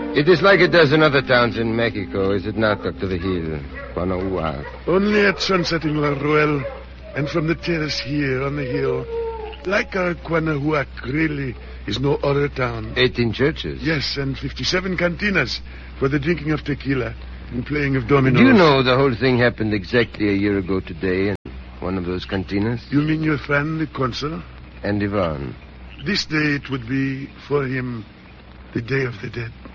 It is like it does in other towns in Mexico, is it not, Dr. Vigil? Guanajuato. Only at sunset in La Ruel, and from the terrace here on the hill. Like our Guanajuato, really, is no other town. 18 churches? Yes, and 57 cantinas for the drinking of tequila and playing of dominoes. Do you know the whole thing happened exactly a year ago today in one of those cantinas? You mean your friend, the consul? And Ivan. This day it would be, for him, the Day of the Dead.